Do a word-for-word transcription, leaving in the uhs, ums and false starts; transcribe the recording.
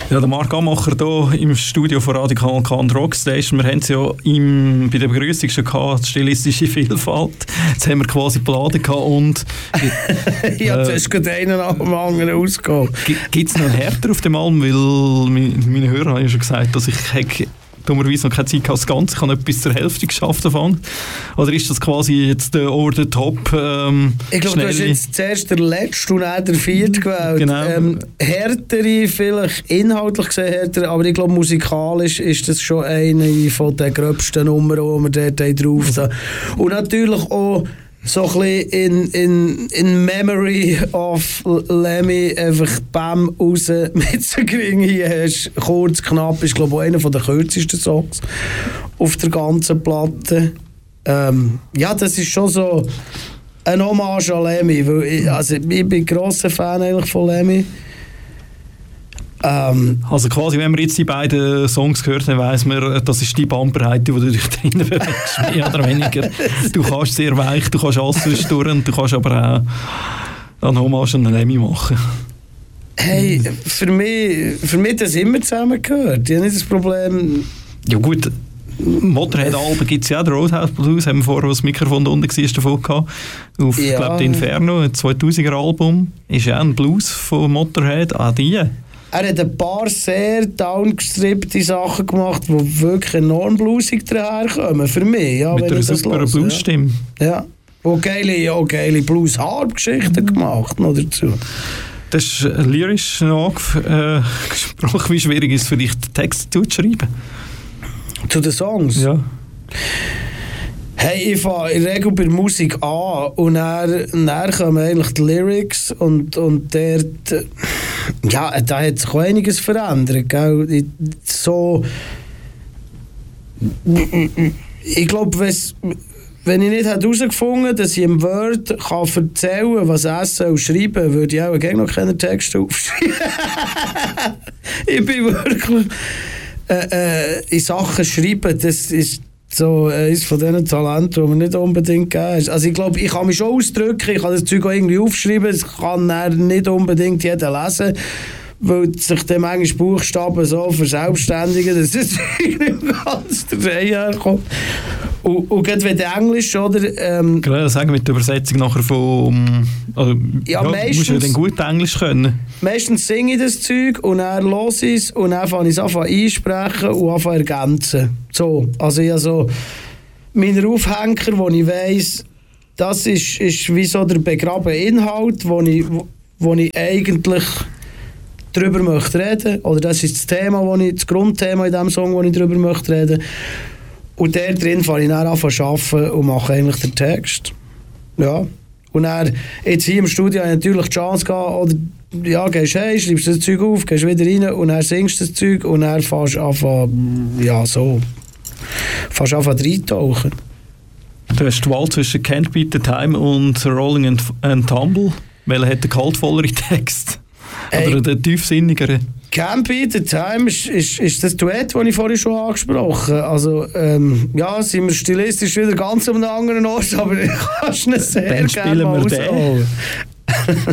Ja, der Marc Amacher hier im Studio von Radio Kanal K und Rockstation. Wir haben es ja im, bei der Begrüßung schon gehabt, stilistische Vielfalt. Jetzt haben wir quasi Beladen gehabt und... Äh, ja, jetzt hast du gerade einen nach dem anderen ausgegangen. Gibt es noch einen Härter auf dem Album? Weil meine, meine Hörer haben ja schon gesagt, dass ich dummerweise noch keine Zeit hatte, das Ganze. Ich habe nicht bis zur Hälfte geschafft davon. Oder ist das quasi jetzt der over the top ähm, Ich glaube, du hast jetzt zuerst der letzte und dann der vierte gewählt. Genau. Ähm, härtere, vielleicht inhaltlich gesehen härter, aber ich glaube, musikalisch ist das schon eine von den gröbsten Nummern, die wir dort drauf haben. Und natürlich auch so ein bisschen in, in, in Memory of Lemmy einfach Bam raus mit so gering hier hast. Kurz, knapp, ist glaube ich einer der kürzesten Songs auf der ganzen Platte. Ähm, ja, das ist schon so ein Hommage an Lemmy, weil ich, also ich bin ein grosser Fan eigentlich von Lemmy. Ähm, also quasi, wenn wir jetzt die beiden Songs gehört haben, weiss man, das ist die Bandbreite, die du dich drinnen bewegst, mehr oder weniger. Du kannst sehr weich, du kannst alles zwischendurch und du kannst aber auch einen Hommage an Lemmy machen. Hey, für mich, für mich das immer zusammengehört. Ich habe nicht das Problem... Ja gut, Motorhead-Alben gibt es ja auch, der Roadhouse Blues, haben wir vorher, wo das Mikrofon da unten war, davon gehabt. Auf, ja. Ich glaube, Inferno, ein zweitausender Album, ist ja ein Blues von Motorhead, ah, die. Er hat ein paar sehr downgestrippte Sachen gemacht, die wirklich enorm bluesig daherkommen, für mich. Ja, mit einer super Blues-Stimme. Ja. ja. Wo geile, ja, geile Blues-Harp-Geschichten mhm. gemacht noch dazu. Das ist lyrisch angesprochen. Äh, wie schwierig ist es für dich, den Text zu schreiben? Zu den Songs? Ja. Hey, ich fange in der Regel bei der Musik an und dann, dann kommen eigentlich die Lyrics und, und dort, ja, da hat sich auch einiges verändert, gell? Ich, so, ich glaube, wenn ich nicht herausgefunden hätte, dass ich im Word kann erzählen kann, was er soll schreiben soll, würde ich auch gerne noch keine Texte aufschreiben. Ich bin wirklich äh, äh, in Sachen schreiben, das ist so eines von diesen Talenten, die mir nicht unbedingt gegeben ist. Also ich glaube, ich kann mich schon ausdrücken, ich kann das Zeug auch irgendwie aufschreiben, das kann dann nicht unbedingt jeder lesen, weil sich dann manchmal Buchstaben so verselbstständigen, dass es irgendwie ganz der Reihe herkommt. Und, und gerade wenn du Englisch, oder? Ähm, Gerade sagen mit der Übersetzung nachher von... Also, ja, ja, meistens... Du musst ja dann gut Englisch können. Meistens singe ich das Zeug und dann höre ich es und dann fange ich es an einsprechen und an ergänzen. So, also ich habe so meine Aufhänger, wo ich weiss, das ist, ist wie so der begrabene Inhalt, wo ich, wo, wo ich eigentlich darüber möchte reden. Oder das ist das Thema, wo ich, das Grundthema in diesem Song, wo ich darüber möchte reden. Und der drin fange ich dann an zu arbeiten und mache eigentlich den Text. Ja. Und dann, jetzt hier im Studio habe ich natürlich die Chance gehabt, oder, ja, gehst hey, schreibst das Zeug auf, gehst wieder rein und dann singst du das Zeug und dann fängst du an, ja, so, fängst an reintauchen. Du hast die Wahl zwischen Can't Beat the Time und Rolling and, and Tumble. Welcher hat den kaltvolleren Text? Oder hey, den tiefsinnigeren? Can't Beat the Time ist, ist, ist das Duett, das ich vorhin schon angesprochen habe. Also, ähm, ja, sind wir stilistisch wieder ganz an einem anderen Ort, aber ich kann es nicht sehr gerne mal ausholen.